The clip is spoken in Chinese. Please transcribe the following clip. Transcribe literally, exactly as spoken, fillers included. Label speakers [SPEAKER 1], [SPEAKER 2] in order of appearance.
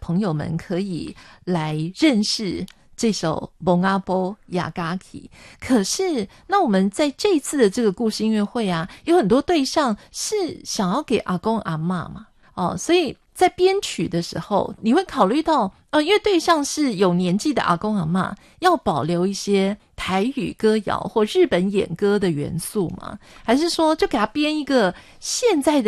[SPEAKER 1] 朋友们可以来认识这首《蒙阿波雅嘎奇》。可是那我们在这次的这个故事音乐会啊，有很多对象是想要给阿公阿嬷嘛，哦，所以在编曲的时候你会考虑到呃，因为对象是有年纪的阿公阿嬷，要保留一些台语歌谣或日本演歌的元素吗？还是说就给他编一个现在的